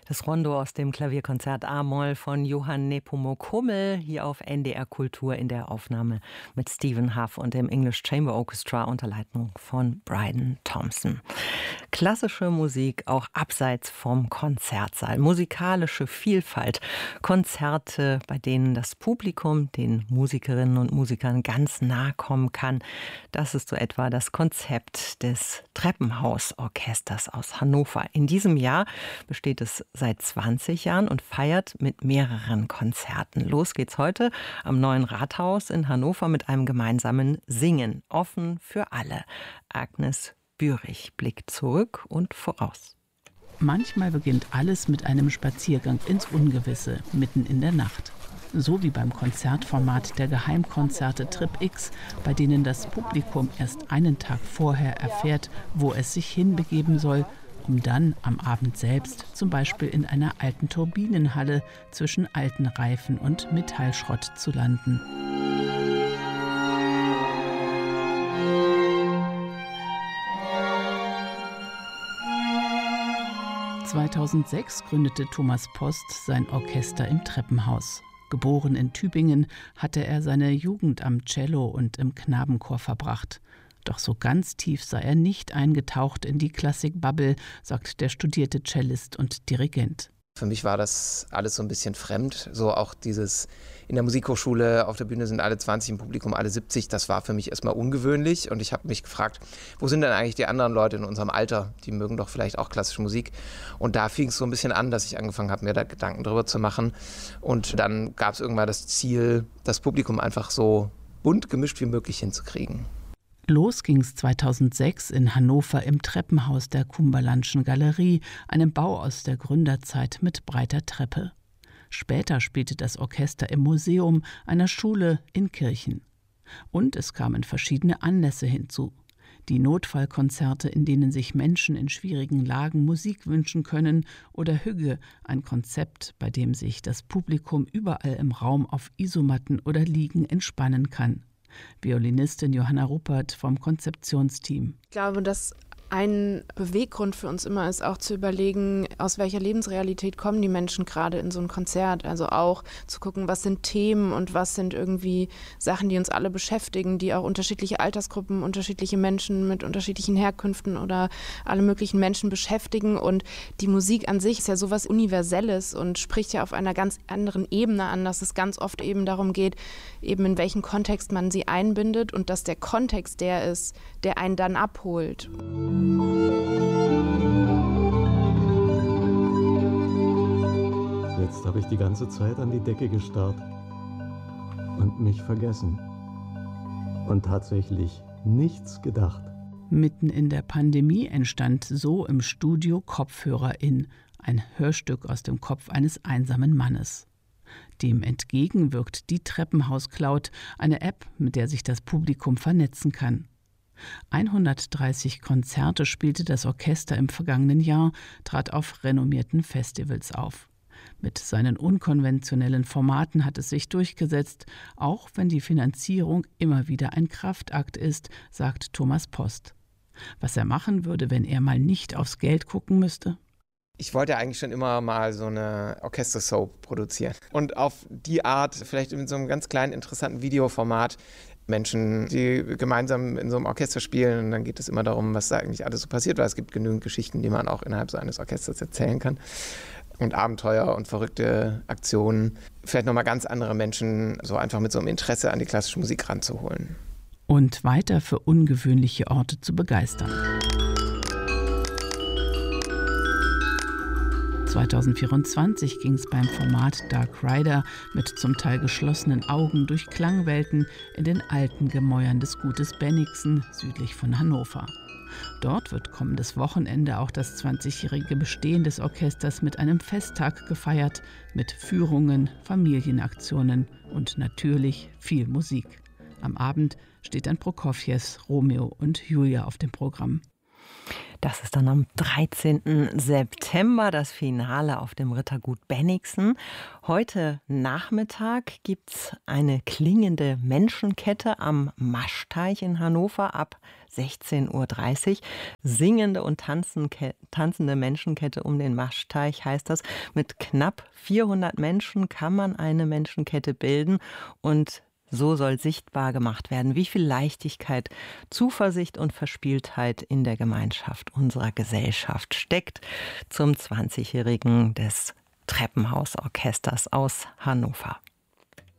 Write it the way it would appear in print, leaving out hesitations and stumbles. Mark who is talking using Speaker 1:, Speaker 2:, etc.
Speaker 1: Das Rondo aus dem Klavierkonzert A-Moll von Johann Nepomuk Hummel hier auf NDR Kultur in der Aufnahme mit Stephen Huff und dem English Chamber Orchestra unter Leitung von Bryden Thompson. Klassische Musik auch abseits vom Konzertsaal, musikalische Vielfalt, Konzerte, bei denen das Publikum den Musikerinnen und Musikern ganz nahe kommen kann. Das ist so etwa das Konzept des Treppenhausorchesters aus Hannover. In diesem Jahr besteht es seit 20 Jahren und feiert mit mehreren Konzerten. Los geht's heute am Neuen Rathaus in Hannover mit einem gemeinsamen Singen, offen für alle. Agnes Bührig blickt zurück und voraus.
Speaker 2: Manchmal beginnt alles mit einem Spaziergang ins Ungewisse, mitten in der Nacht. So wie beim Konzertformat der Geheimkonzerte Trip X, bei denen das Publikum erst einen Tag vorher erfährt, wo es sich hinbegeben soll, um dann am Abend selbst, zum Beispiel in einer alten Turbinenhalle zwischen alten Reifen und Metallschrott zu landen. (2006) gründete Thomas Post sein Orchester im Treppenhaus. Geboren in Tübingen, hatte er seine Jugend am Cello und im Knabenchor verbracht. Doch so ganz tief sei er nicht eingetaucht in die Klassik-Bubble, sagt der studierte Cellist und Dirigent.
Speaker 3: Für mich war das alles so ein bisschen fremd. So auch dieses in der Musikhochschule, auf der Bühne sind alle 20, im Publikum alle 70. Das war für mich erstmal ungewöhnlich. Und ich habe mich gefragt, wo sind denn eigentlich die anderen Leute in unserem Alter? Die mögen doch vielleicht auch klassische Musik. Und da fing es so ein bisschen an, dass ich angefangen habe, mir da Gedanken drüber zu machen. Und dann gab es irgendwann das Ziel, das Publikum einfach so bunt gemischt wie möglich hinzukriegen.
Speaker 2: Los ging's 2006 in Hannover im Treppenhaus der Cumberlandschen Galerie, einem Bau aus der Gründerzeit mit breiter Treppe. Später spielte das Orchester im Museum, einer Schule in Kirchen. Und es kamen verschiedene Anlässe hinzu. Die Notfallkonzerte, in denen sich Menschen in schwierigen Lagen Musik wünschen können, oder Hügge, ein Konzept, bei dem sich das Publikum überall im Raum auf Isomatten oder Liegen entspannen kann. Violinistin Johanna Ruppert vom Konzeptionsteam.
Speaker 4: Ich glaube, dass ein Beweggrund für uns immer ist, auch zu überlegen, aus welcher Lebensrealität kommen die Menschen gerade in so ein Konzert. Also auch zu gucken, was sind Themen und was sind irgendwie Sachen, die uns alle beschäftigen, die auch unterschiedliche Altersgruppen, unterschiedliche Menschen mit unterschiedlichen Herkünften oder alle möglichen Menschen beschäftigen. Und die Musik an sich ist ja sowas Universelles und spricht ja auf einer ganz anderen Ebene an, dass es ganz oft eben darum geht, eben in welchen Kontext man sie einbindet und dass der Kontext der ist, der einen dann abholt.
Speaker 5: Jetzt habe ich die ganze Zeit an die Decke gestarrt und mich vergessen und tatsächlich nichts gedacht.
Speaker 2: Mitten in der Pandemie entstand so im Studio Kopfhörer in, ein Hörstück aus dem Kopf eines einsamen Mannes. Dem entgegen wirkt die Treppenhaus-Cloud, eine App, mit der sich das Publikum vernetzen kann. 130 Konzerte spielte das Orchester im vergangenen Jahr, trat auf renommierten Festivals auf. Mit seinen unkonventionellen Formaten hat es sich durchgesetzt, auch wenn die Finanzierung immer wieder ein Kraftakt ist, sagt Thomas Post. Was er machen würde, wenn er mal nicht aufs Geld gucken müsste?
Speaker 3: Ich wollte eigentlich schon immer mal so eine Orchester-Soap produzieren. Und auf die Art, vielleicht in so einem ganz kleinen, interessanten Videoformat, Menschen, die gemeinsam in so einem Orchester spielen. Und dann geht es immer darum, was da eigentlich alles so passiert, weil es gibt genügend Geschichten, die man auch innerhalb so eines Orchesters erzählen kann. Und Abenteuer und verrückte Aktionen. Vielleicht nochmal ganz andere Menschen so einfach mit so einem Interesse an die klassische Musik ranzuholen.
Speaker 2: Und weiter für ungewöhnliche Orte zu begeistern. 2024 ging es beim Format Dark Rider mit zum Teil geschlossenen Augen durch Klangwelten in den alten Gemäuern des Gutes Bennigsen südlich von Hannover. Dort wird kommendes Wochenende auch das 20-jährige Bestehen des Orchesters mit einem Festtag gefeiert, mit Führungen, Familienaktionen und natürlich viel Musik. Am Abend steht dann Prokofjews Romeo und Julia auf dem Programm.
Speaker 1: Das ist dann am 13. September das Finale auf dem Rittergut Bennigsen. Heute Nachmittag gibt es eine klingende Menschenkette am Maschteich in Hannover ab 16:30 Uhr. Singende und tanzende Menschenkette um den Maschteich heißt das. Mit knapp 400 Menschen kann man eine Menschenkette bilden und so soll sichtbar gemacht werden, wie viel Leichtigkeit, Zuversicht und Verspieltheit in der Gemeinschaft unserer Gesellschaft steckt zum 20-Jährigen des Treppenhausorchesters aus Hannover.